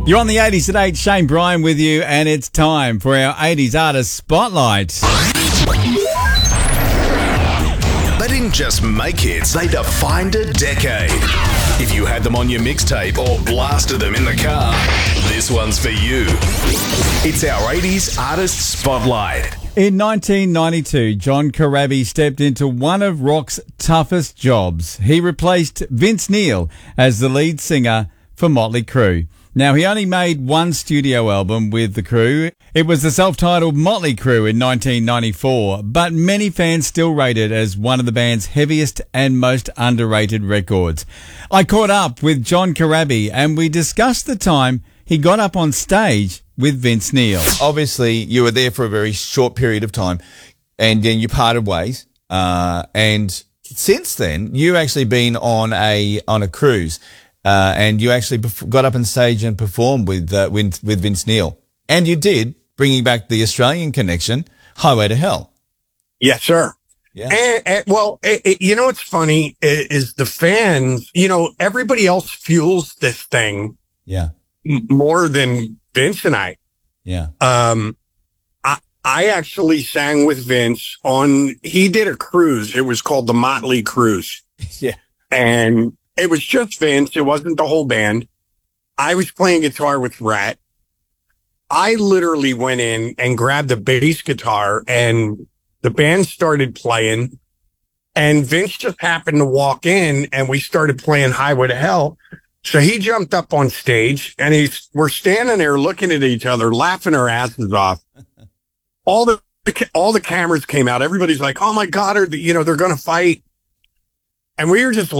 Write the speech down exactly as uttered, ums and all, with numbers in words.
You're on the eighties at eight, Shane Bryan with you, and it's time for our eighties Artist Spotlight. They didn't just make hits, they defined a decade. If you had them on your mixtape or blasted them in the car, this one's for you. It's our eighties Artist Spotlight. In nineteen ninety-two, John Corabi stepped into one of rock's toughest jobs. He replaced Vince Neil as the lead singer for Motley Crue. Now, he only made one studio album with the Crue. It was the self-titled Motley Crue in nineteen ninety-four, but many fans still rate it as one of the band's heaviest and most underrated records. I caught up with John Corabi and we discussed the time he got up on stage with Vince Neil. Obviously, you were there for a very short period of time and then you parted ways. Uh, and since then, you've actually been on a on a cruise. Uh, and you actually got up on stage and performed with, uh, with, with Vince Neil. And you did, bringing back the Australian connection, Highway to Hell. Yes, sir. Yeah. And, and well, it, it, you know, what's funny is, is the fans, you know, everybody else fuels this thing. Yeah. M- more than Vince and I. Yeah. Um, I, I actually sang with Vince on, he did a cruise. It was called the Motley Cruise. Yeah. And it was just Vince. It wasn't the whole band. I was playing guitar with Rat. I literally went in and grabbed a bass guitar and the band started playing. And Vince just happened to walk in and we started playing Highway to Hell. So he jumped up on stage and he's, we're standing there looking at each other, laughing our asses off. All the, all the cameras came out. Everybody's like, oh my God, are the, you know, they're going to fight. And we were just